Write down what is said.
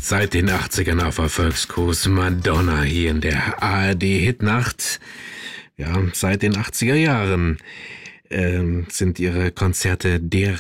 Seit den 80ern auf Erfolgskurs. Madonna hier in der ARD-Hitnacht. Ja, seit den 80er Jahren sind ihre Konzerte der